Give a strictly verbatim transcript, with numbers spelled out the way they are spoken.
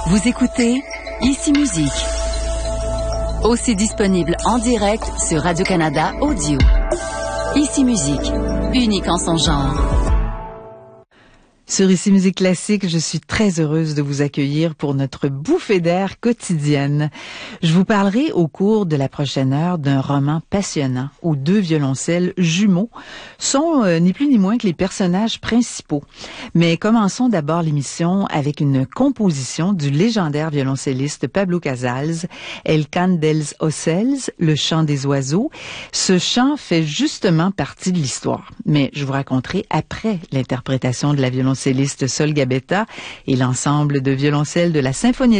Vous écoutez Ici Musique. Aussi disponible en direct sur Radio-Canada Audio. Ici Musique, unique en son genre. Sur Ici Musique Classique, je suis très heureuse de vous accueillir pour notre bouffée d'air quotidienne. Je vous parlerai au cours de la prochaine heure d'un roman passionnant où deux violoncelles jumeaux sont euh, ni plus ni moins que les personnages principaux. Mais commençons d'abord l'émission avec une composition du légendaire violoncelliste Pablo Casals, El Cant dels Ocells, le chant des oiseaux. Ce chant fait justement partie de l'histoire, mais je vous raconterai après l'interprétation de la violoncelle celliste Sol Gabetta et l'ensemble de violoncelles de la Symphonie